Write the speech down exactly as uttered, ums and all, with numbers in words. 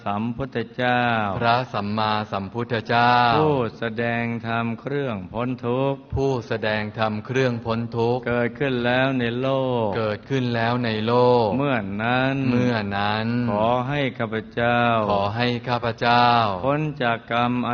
สัมพุทธเจ้าพระสัมมาสัมพุทธเจ้าผู้แสดงธรรมเครื่องพ้นทุกข์ผู้แสดงธรรมเครื่องพ้นทุกข์เกิดขึ้นแล้วในโลกเกิดขึ้นแล้วในโลกเมื่อนั้นเมื่อนั้นขอให้ข้าพเจ้าขอให้ข้าพเจ้าพ้นจากกรรม